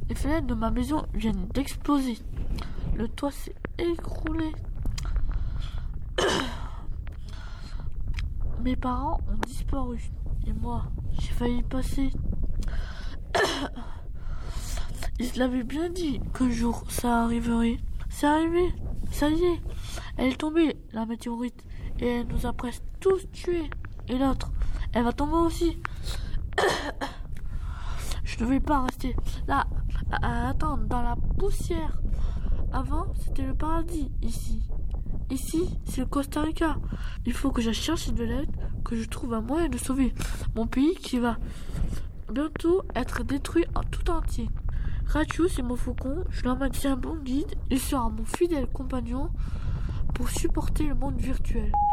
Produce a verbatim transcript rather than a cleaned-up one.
Les fenêtres de ma maison viennent d'exploser. Le toit s'est écroulé. Mes parents ont disparu. Et moi, j'ai failli y passer. Ils l'avaient bien dit qu'un jour ça arriverait. C'est arrivé. Ça y est. Elle est tombée, la météorite. Et elle nous a presque tous tués. Et l'autre, elle va tomber aussi. Je ne vais pas rester là à attendre dans la poussière. Avant, c'était le paradis ici. Ici, c'est le Costa Rica. Il faut que j'aille chercher de l'aide, que je trouve un moyen de sauver mon pays qui va bientôt être détruit en tout entier. Rachou, c'est mon faucon. Je lui maintiens un bon guide. Il sera mon fidèle compagnon pour supporter le monde virtuel.